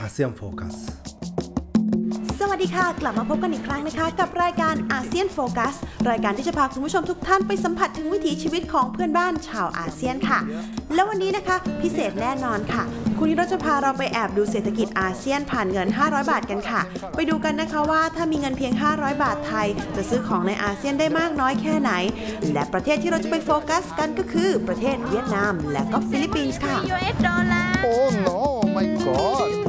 อาเซียนโฟกัสสวัสดีค่ะกลับมาพบกันอีกครั้งนะคะกับรายการอาเซียนโฟกัสรายการที่จะพาคุณผู้ชมทุกท่านไปสัมผัสถึงวิถีชีวิตของเพื่อนบ้านชาวอาเซียนค่ะแล้ววันนี้นะคะพิเศษแน่นอนค่ะคุณนิโรจน์จะพาเราไปแอบดูเศรษฐกิจอาเซียนผ่านเงิน500บาทกันค่ะไปดูกันนะคะว่าถ้ามีเงินเพียง500บาทไทยจะซื้อของในอาเซียนได้มากน้อยแค่ไหนและประเทศที่เราจะไปโฟกัสกันก็คือประเทศเวียดนามและก็ฟิลิปปินส์ค่ะ Oh no my god